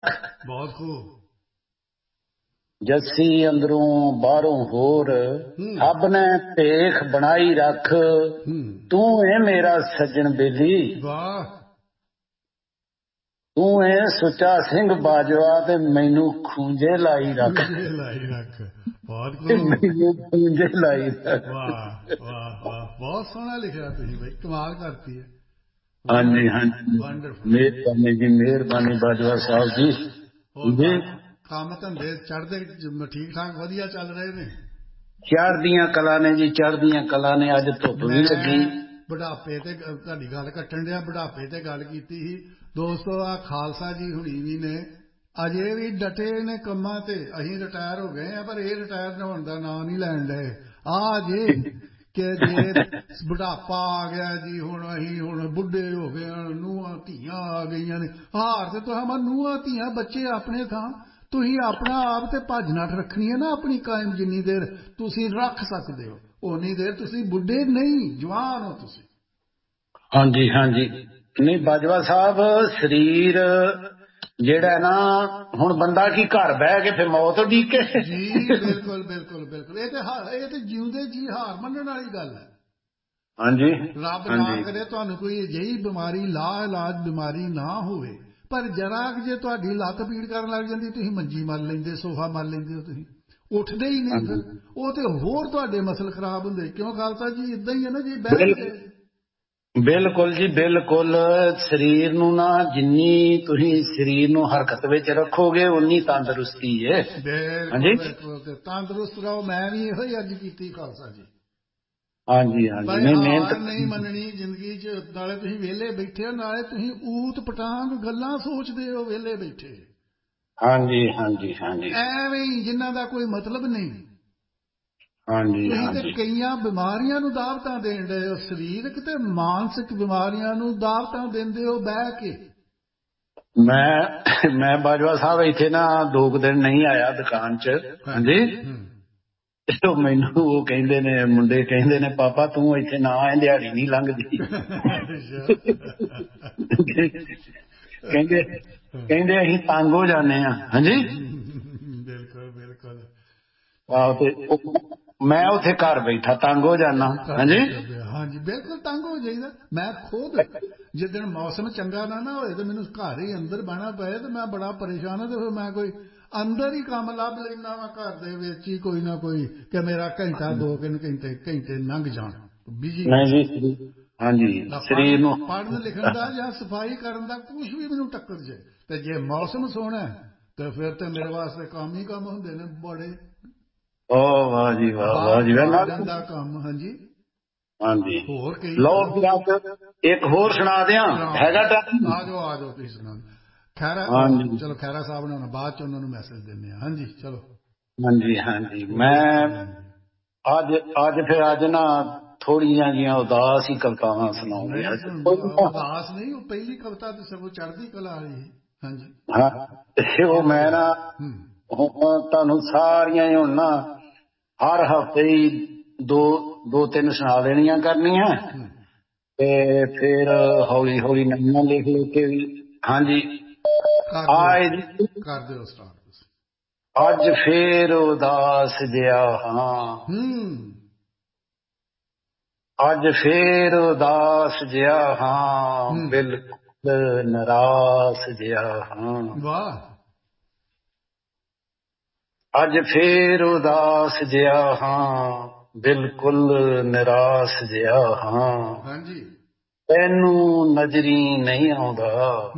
बहुत खूब। जस्सी अंदरों बाहरों होर सब ने भेख बनाई रख तू है मेरा सज्जन बेली वाह तू है सुचा सिंह बाजवा ते मैनू खूंजे लाई रख बहुत खूब मैनू खूंजे लाई रख। वाह वाह वाह बहुत सोहना लिखा तुसीं भाई कमाल करती है। हाँ जी हाँ जी मेहरबानी जी मेहरबानी बाजवा साहब जी। जी काम धंधे चढ़ते ठीक ठाक वधिया चल रहे ने चढ़दियां कला ने जी चढ़दियां कला ने अज धुप भी लगी बुढ़ापे ते तुहाडी गल कट्टण दिया बुढ़ापे ते गल कीती सी दोस्तों आ खालसा जी हुणी भी ने अजे भी डटे ने कम्मां ते असीं रिटायर हो गए हैं पर ये रिटायर होने का नाम नहीं लैण डए आ जे कि जे बुढ़ापा आ गया जी हुण असीं हुण बुढ़े हो गए नूहां धीआं आ गईयां ने हार ते तुहां नूहां धीआं बच्चे अपने थां तुसीं अपना आप ते भज नठ रखनी है ना अपनी कायम जिन्नी देर तुसीं रख सकदे हो उन्नी देर तुसीं बुढ़े नहीं जवान हो तुसीं। हाँ जी नहीं बाजवा साहब शरीर जेड़ा ना हुण बंदा की घर बह के फिर मौत उडीके जी बिल्कुल बिल्कुल बिल्कुल ये ते जिउंदे जी हार मनण वाली गल है। हाँ जी रब ना करे तुहानू कोई अजिही बीमारी ला इलाज बीमारी ना होवे पर जरा जे तुहाडी लत्त पीड़ करन लग जांदी तुसीं मंजी मल लैंदे सोफा मल लैंदे हो तुसीं उठदे ही नहीं फिर वो ते होर तुहाडे मसल खराब हुंदे क्यों खालसा जी इदां ही है ना जी बैठ गए बिल्कुल जी बिल्कुल शरीर नू ना जिन्नी तुसीं शरीर नू हरकत विच रखोगे उन्नी तंदुरुस्ती है। बिल्कुल बिल्कुल तंदुरुस्त रहो मैं भी इहो ही अर्ज कीती खालसा जी। हाँ जी भाई नहीं हार मेहनत नहीं मननी जिंदगी च नाले तुसीं वेले बैठे हो नाले तुसीं ऊत पटांग गल्लां सोचदे हो वेले बैठे। हाँ जी ਐਵੇਂ ਹੀ ਜਿਨ੍ਹਾਂ ਦਾ ਕੋਈ ਮਤਲਬ ਨਹੀਂ। हाँ जी ਤੁਸੀਂ ਤੇ ਕਈਆਂ ਬਿਮਾਰੀਆਂ ਨੂੰ ਦਾਵਤਾਂ ਦੇਣ ਦੇ ਹੋ ਸਰੀਰਕ ਤੇ ਮਾਨਸਿਕ ਬਿਮਾਰੀਆਂ ਨੂੰ ਦਾਵਤਾਂ ਦਿੰਦੇ ਹੋ ਬਹਿ ਕੇ। मैं बाजवा साहब इत्थे ना 2 दिन नहीं आया दुकान च हाँ जी तो मैनू वो कहंदे ने मुंडे कहंदे ने पापा तू इत्थे ना आए दिहाड़ी नहीं लंघदी कहंदे कहंदे असीं तंग हो जाने आ। हाँ जी बिल्कुल बिल्कुल मैं उत्थे घर बैठा तंग हो जाना। हाँ जी बिल्कुल तंग हो जाइदा मैं खुद जिस मौसम चंगा ना होए तो मैनू घर ही अंदर बहना पए तो मैं बड़ा परेशान है तो फिर मैं कोई अंदर ही काम लभ लेना वा घर दे विच ही कोई ना कोई कि मेरा घंटा 2 घंटे लंघ जाण बिजी हाँ जी शरीर नू पढ़न लिखण दा जां सफाई करन दा कुछ भी मैनू टक्कर जाए ते जे मौसम सोहना तो फिर तो मेरे वास्ते काम ही काम हुंदे ने बड़े। वाह जी वाह दा काम। हाँ जी हाँ जी होर कई लो एक होर सुना दियां हैगा टाइम आ जाओ तुसीं सुना खैरा चलो खैरा साहब ने बाद च उन्होंने मैसेज देने हाँ जी चलो हाँ जी मैं अज फिर अज ना थोड़ी जिहियां उदास ही कवितावां सुनाऊंगा। उदास नहीं वो पहली कविता तो सब चढ़दी कला वाली है। हाँ जी हाँ वो मैं ना तुहानू सारियां ही हुण ना हर हफ्ते ही 2-3 सुना देनियां करनियां ते फिर हौली हौली नवीं लिख के भी। हाँ जी कर दिओ स्टार्ट अज फिर उदास जिहा हाँ अज फिर उदास जिहा हाँ बिल्कुल निराश जिहा हाँ वाह अज फिर उदास जिहा हाँ बिल्कुल निराश जिहा हाँ हाँ जी तैनू नजरी नहीं आउंदा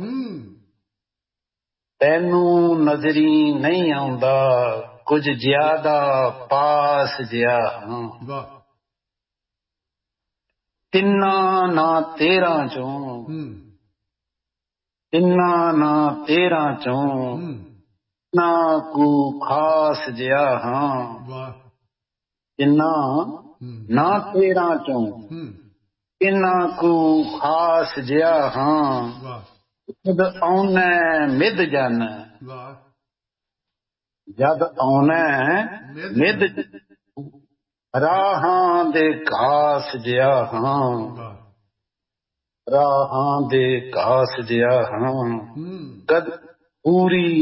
तैनू नजरी नहीं आउंदा कुछ ज्यादा पास जिहा हाँ वाह तिन्ना ना 13 चों तिन्ना ना 13 चों ना को खास जिहा हाँ वाह तिन्ना ना 13 चों इन्ना को खास जिहा हाँ जद आउणै मिध जाना जद आउणै मिध राहां दे घास जिहा हाँ राहां दे घास जिहा हाँ कद पूरी